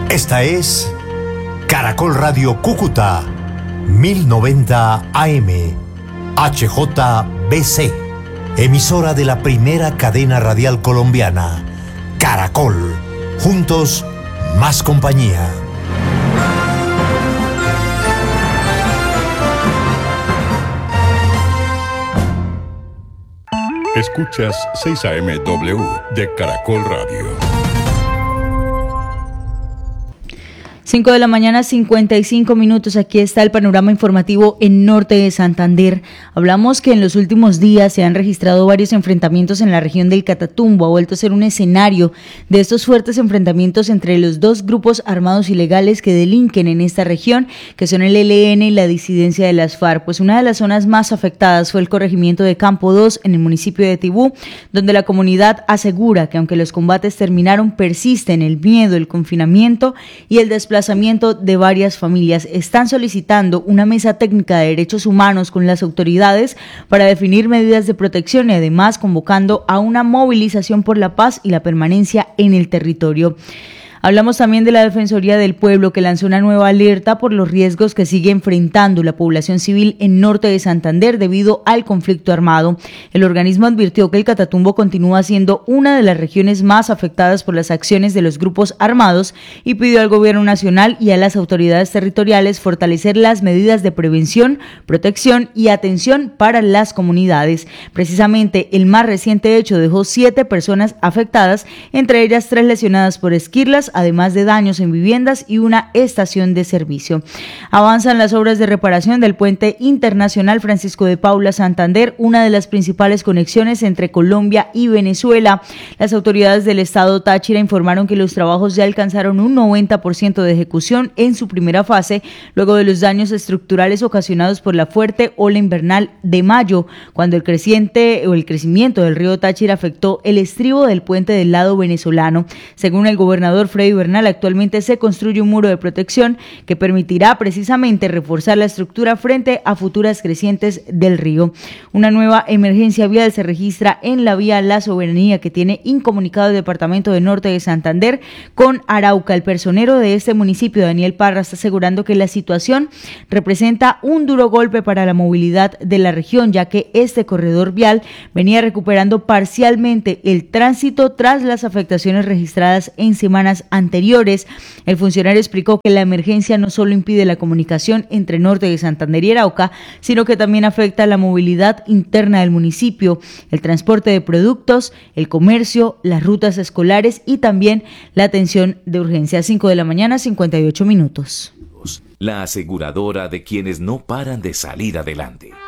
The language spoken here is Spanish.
Esta es Caracol Radio Cúcuta, 1090 AM, HJBC, emisora de la primera cadena radial colombiana, Caracol. Juntos, más compañía. Escuchas 6 AMW de Caracol Radio. 5 de la mañana, 55 minutos. Aquí está el panorama informativo en norte de Santander. Hablamos que en los últimos días se han registrado varios enfrentamientos en la región del Catatumbo. Ha vuelto a ser un escenario de estos fuertes enfrentamientos entre los dos grupos armados ilegales que delinquen en esta región, que son el ELN y la disidencia de las FARC. Pues una de las zonas más afectadas fue el corregimiento de Campo 2 en el municipio de Tibú, donde la comunidad asegura que aunque los combates terminaron, persisten el miedo, el confinamiento y el desplazamiento de varias familias. Están solicitando una mesa técnica de derechos humanos con las autoridades para definir medidas de protección y además convocando a una movilización por la paz y la permanencia en el territorio. Hablamos también de la Defensoría del Pueblo, que lanzó una nueva alerta por los riesgos que sigue enfrentando la población civil en norte de Santander debido al conflicto armado. El organismo advirtió que el Catatumbo continúa siendo una de las regiones más afectadas por las acciones de los grupos armados y pidió al gobierno nacional y a las autoridades territoriales fortalecer las medidas de prevención, protección y atención para las comunidades. Precisamente el más reciente hecho dejó 7 personas afectadas, entre ellas 3 lesionadas por esquirlas, además de daños en viviendas y una estación de servicio. Avanzan las obras de reparación del puente internacional Francisco de Paula Santander, una de las principales conexiones entre Colombia y Venezuela. Las autoridades del estado Táchira informaron que los trabajos ya alcanzaron un 90% de ejecución en su primera fase, luego de los daños estructurales ocasionados por la fuerte ola invernal de mayo, cuando el crecimiento del río Táchira afectó el estribo del puente del lado venezolano. Según el gobernador Freddy Bernal, actualmente se construye un muro de protección que permitirá precisamente reforzar la estructura frente a futuras crecientes del río. Una nueva emergencia vial se registra en la vía La Soberanía, que tiene incomunicado el departamento de norte de Santander con Arauca. El personero de este municipio, Daniel Parra, está asegurando que la situación representa un duro golpe para la movilidad de la región, ya que este corredor vial venía recuperando parcialmente el tránsito tras las afectaciones registradas en semanas anteriores. El funcionario explicó que la emergencia no solo impide la comunicación entre norte de Santander y Arauca, sino que también afecta la movilidad interna del municipio, el transporte de productos, el comercio, las rutas escolares y también la atención de urgencia. 5 de la mañana, 58 minutos. La aseguradora de quienes no paran de salir adelante.